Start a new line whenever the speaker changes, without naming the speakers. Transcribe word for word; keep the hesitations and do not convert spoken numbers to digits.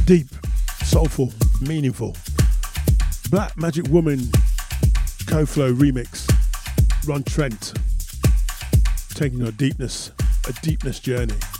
Deep, soulful, meaningful. Black Magic Woman, Co-Flow remix. Ron Trent, taking a deepness, a deepness journey.